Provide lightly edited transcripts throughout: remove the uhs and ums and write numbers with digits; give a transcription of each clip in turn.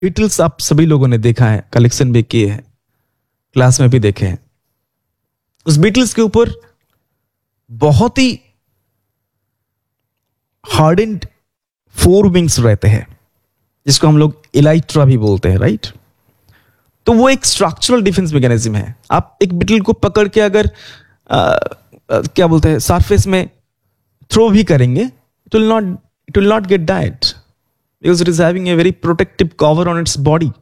Beatles आप सभी लोगों ने देखा है, कलेक्शन भी किए हैं, क्लास में भी देखे हैं। उस बीटल्स के ऊपर बहुत ही हार्डेंड 4 विंग्स रहते हैं, जिसको हम लोग एलाइट्रा भी बोलते हैं, राइट। तो वो एक स्ट्रक्चरल डिफेंस मैकेनिज्म है। आप एक बीटल को पकड़ के अगर क्या बोलते हैं सरफेस में थ्रो भी करेंगे, it will not gate diet because it is having a very protective cover on its body.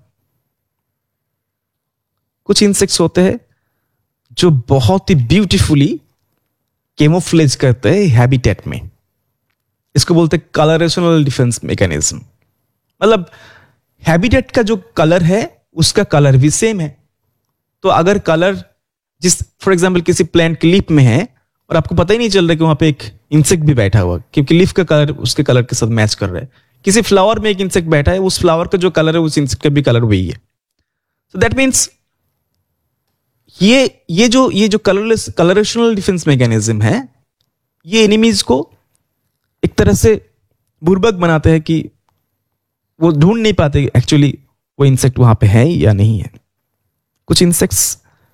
कुछ इंसेक्ट्स होते हैं जो बहुत ही ब्यूटीफुली कैमोफ्लेज करते हैं हैबिटेट में, इसको बोलते हैं कलरेशनल डिफेंस मैकेनिज्म। मतलब हैबिटेट का जो कलर है उसका कलर भी सेम है। तो अगर कलर जिस फॉर एग्जांपल किसी प्लांट की लीफ में है और आपको पता ही नहीं चल रहा कि वहां पे एक इंसेक्ट भी बैठा हुआ, क्योंकि लीफ का कलर उसके कलर के साथ मैच कर रहा है। किसी फ्लावर में एक इंसेक्ट बैठा है, उस फ्लावर का जो कलर है उस इंसेक्ट का भी कलर वही है। सो दैट मीन्स ये जो कलरेशनल डिफेंस मैकेनिज्म है, ये एनिमीज को एक तरह से बुर्बक बनाते हैं कि वो ढूंढ नहीं पाते एक्चुअली वो इंसेक्ट वहां पे है या नहीं है। कुछ इंसेक्ट्स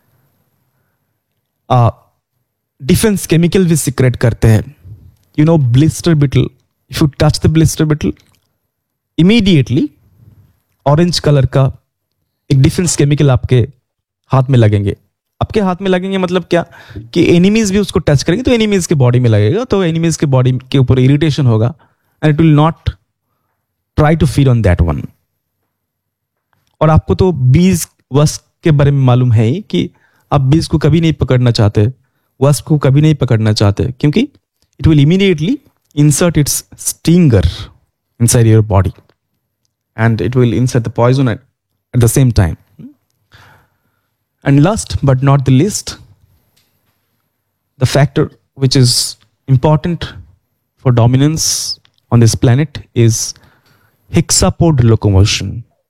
डिफेंस केमिकल भी सीक्रेट करते हैं। You know blister beetle, if you touch the blister beetle, immediately orange colour का एक डिफेंस केमिकल आपके हाथ में लगेंगे। आपके हाथ में लगेंगे मतलब क्या कि एनिमीज भी उसको टच करेंगे तो एनिमीज के बॉडी में लगेगा, तो एनिमीज के बॉडी के ऊपर इरिटेशन होगा and it will not try to feed on that one. और आपको तो बीज वस्प के बारे में मालूम है ही कि आप बीज को कभी नहीं पकड़ना चाहते, वस्प को कभी नहीं पकड़ना चाहते, क्योंकि it will immediately insert it's stinger inside your body and it will insert the poison at the same time. And last but not the least, the factor which is important for dominance on this planet is hexapod locomotion.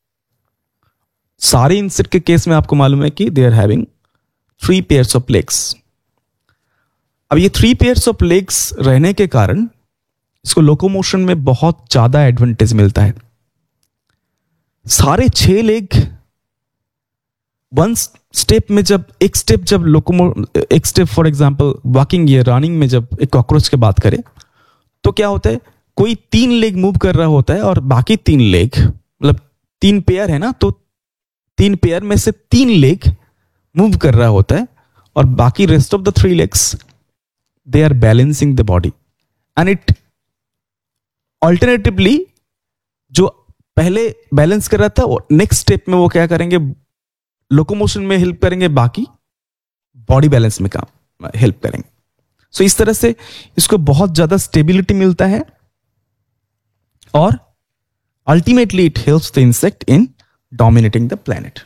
सारे insect के case में आपको मालूम है कि they are having 3 pairs of legs. अब ये 3 pairs of legs रहने के कारण इसको लोकोमोशन में बहुत ज्यादा एडवांटेज मिलता है। सारे 6 लेग वन स्टेप में जब एक स्टेप फॉर एग्जांपल वॉकिंग या रनिंग में जब एक कॉकरोच की बात करें तो क्या होता है, कोई 3 लेग मूव कर रहा होता है और बाकी 3 लेग मतलब 3 पेयर है ना, तो 3 पेयर में से 3 लेग मूव कर रहा होता है और बाकी rest of the 3 legs they are balancing the body and it alternatively जो पहले बैलेंस कर रहा था नेक्स्ट स्टेप में वो क्या करेंगे, लोकोमोशन में हेल्प करेंगे, बाकी बॉडी बैलेंस में काम हेल्प करेंगे। सो इस तरह से इसको बहुत ज्यादा स्टेबिलिटी मिलता है और ultimately it helps the insect in dominating the planet.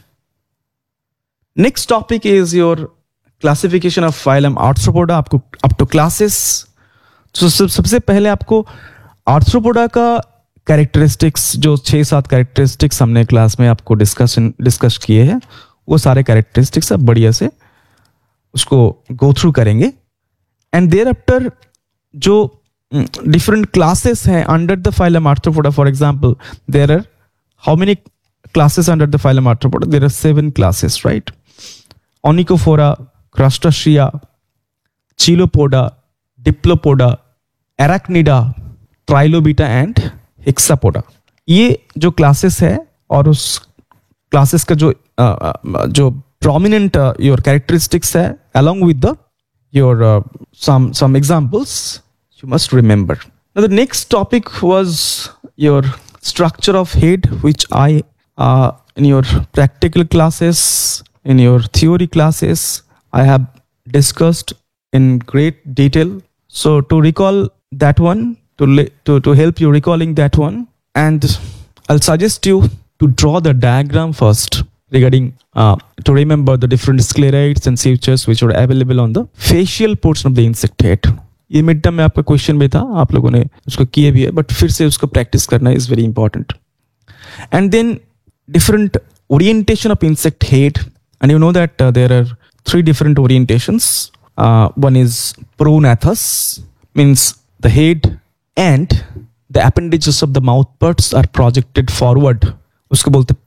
Next topic is your classification of phylum arthropoda आपको अप टू क्लासेस। तो सबसे पहले आपको आर्थ्रोपोडा का कैरेक्टरिस्टिक्स जो 6-7 कैरेक्टरिस्टिक्स हमने क्लास में आपको डिस्कस किए हैं, वो सारे कैरेक्टरिस्टिक्स आप बढ़िया से उसको गो थ्रू करेंगे एंड देयर आफ्टर जो डिफरेंट क्लासेस हैं under the phylum arthropoda. For example there are how many classes under the phylum arthropoda? There are 7 classes, right? ओनिकोफोरा, क्रस्टाशिया, Chilopoda, Diplopoda, एराक्निडा, ट्राइलोबिटा and Hexapoda. ये जो classes है और उस classes का जो प्रोमिनेंट योर कैरेक्टरिस्टिक्स है along with the your some examples you must remember. Now the next topic was your structure of head, which I in your practical classes, in your theory classes, I have discussed in great detail. So to recall that one, to help you recalling that one, and I'll suggest you to draw the diagram first regarding to remember the different sclerites and sutures which are available on the facial portion of the insect head. ये mid term में आपका question भी था, आप लोगों ने उसको किए भी है, बट फिर से उसको प्रैक्टिस करना is very important. And then different orientation of insect head, and you know that there are 3 different orientations. One is pronathus, means the head and the appendages of the mouth parts are projected forward उसको बोलते